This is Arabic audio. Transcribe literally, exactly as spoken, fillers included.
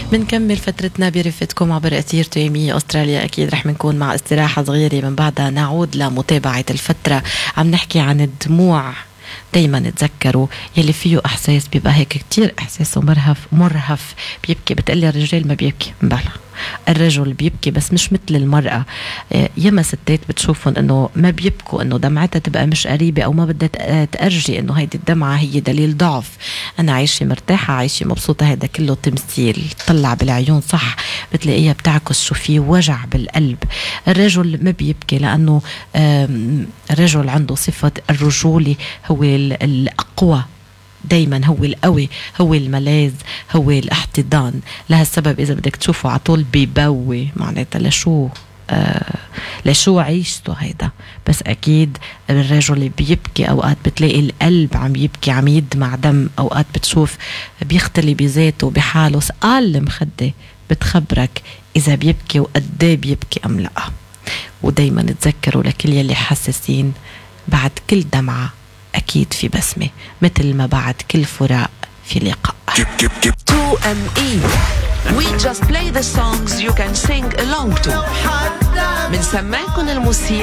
بنكمل فترتنا برفتكم عبر أثير تيمية أستراليا. أكيد رح نكون مع استراحة صغيرة، من بعدها نعود لمتابعة الفترة. عم نحكي عن الدموع. دايما تذكروا يلي فيه احساس بيبقى هيك كتير احساسه مرهف مرهف بيبكي. بتقلي الرجال ما بيبكي، بلا الرجل بيبكي بس مش مثل المرأة. ياما ستات بتشوفهم انه ما بيبكوا، انه دمعتها تبقى مش قريبة او ما بدها تأرجي، انه هيدي الدمعة هي دليل ضعف. انا عايشة مرتاحة، عايشة مبسوطة، هيدا كله تمثيل. طلع بالعيون صح بتلاقيها بتعكس شو فيه وجع بالقلب. الرجل ما بيبكي لانه الرجل عنده صفة الرجولة، هو الأقوى دايما، هو القوي، هو الملاذ، هو الاحتضان. لهالسبب إذا بدك تشوفه عطول بيبوي، معناتها لشو آه لشو عيشته هيدا. بس أكيد الرجل بيبكي، أوقات بتلاقي القلب عم يبكي، عم يدمع دم. أوقات بتشوف بيختلي بذاته بحاله. سؤال المخدة بتخبرك إذا بيبكي وقديه بيبكي أم لا. ودايما تذكروا لكل يلي حساسين، بعد كل دمعة أكيد في بسمة، مثل ما بعد كل فراق في لقاء. تو إم إي We just play the songs you can sing along to. من سماكن الموسيقى